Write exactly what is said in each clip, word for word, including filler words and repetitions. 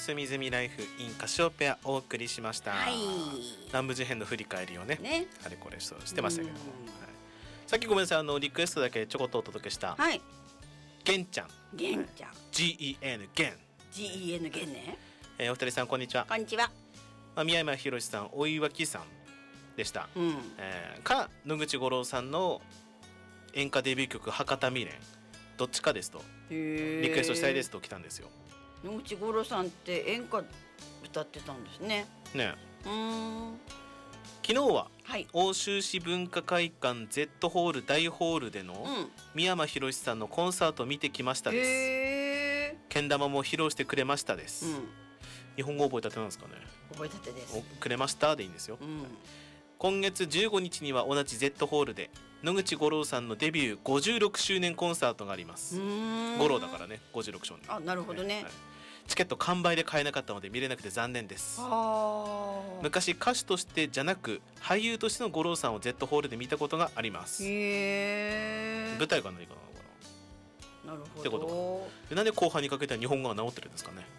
隅々ライフ in カシオペアお送りしました、 はい、 南部事変の振り返りを ね, ねあれこれそうしてましたけども、はい、さっきごめんなさいあのリクエストだけちょこっとお届けした、 はい、 ゲンちゃんゲンちゃん、はい、 ジーイーエヌ ゲンジーイーエヌ ゲンね、 えー、お二人さんこんにちは。 こんにちは。 まあ、宮山博さん、お岩木さんでした、 うんえー、か野口五郎さんの演歌デビュー曲博多未練どっちかですとへリクエストしたいですと来たんですよ。 野口五郎さんって演歌歌ってたんですね。 ね、 うーん、 昨日は、 はい、 奥州市文化会館 Z ホール大ホールでの、 うん、 宮山博さんのコンサートを見てきましたです。 へけん玉も披露してくれましたです、 ー、うん、 日本語覚えたてなんですかね。 覚えたてです。 おくれましたでいいんですよ、 うん、 今月じゅうごにちには同じ Z ホールで野口五郎さんのデビューごじゅうろくしゅうねんコンサートがあります。五郎だからねごじゅうろくしゅうねん。 あ、なるほどね、 はい、チケット完売で買えなかったので見れなくて残念です。 あ、 昔歌手としてじゃなく俳優としての五郎さんを Z ホールで見たことがあります。 へー、 舞台が何かなのかななるほどってことか。でなんで後半にかけては日本語が治ってるんですかね。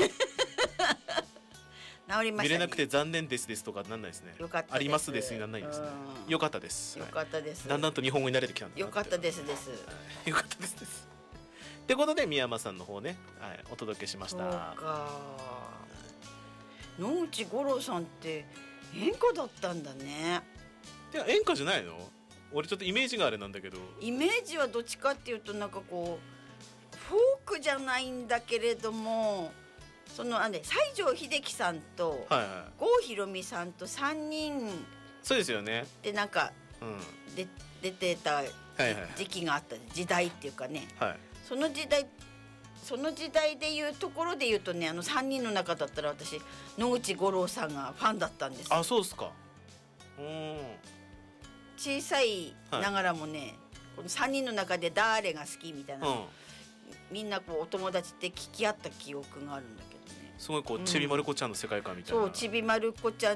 治りましたね。 見れなくて残念ですですとかなんないですね。 よかったです。 ありますですになんないんですね。よかったです。 よかったです、 はい、だんだんと日本語に慣れてきたんだなって。 よかったですです、はい、 よかったですですってことで宮山さんの方ね、はい、お届けしました。 そうか、野口五郎さんって演歌だったんだね。 いや演歌じゃないの？俺ちょっとイメージがあれなんだけど。 イメージはどっちかっていうとなんかこうフォークじゃないんだけれども、そのあれ西城秀樹さんとはいはい、 郷ひろみさんとさんにんそうですよね。 でなんか、 うん、 で出てた、はいはい、時期があった時代っていうかね、 はい、 その時代その時代でいうところで言うとね、あのさんにんの中だったら私野口五郎さんがファンだったんです。 あ、そうですか。うん、 小さいながらもね、はい、このさんにんの中で誰が好きみたいな、うん、みんなこうお友達って聞き合った記憶があるんだけどね。 すごいこう、うん、ちびまる子ちゃんの世界観みたいな。 そう、ちびまる子ちゃん